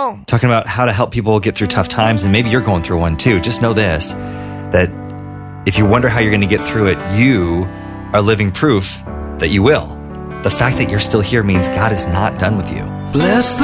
know. talking about how to help people get through tough times, and maybe you're going through one too. Just know this, that if you wonder how you're going to get through it, you are living proof that you will. The fact that you're still here means God is not done with you. Bless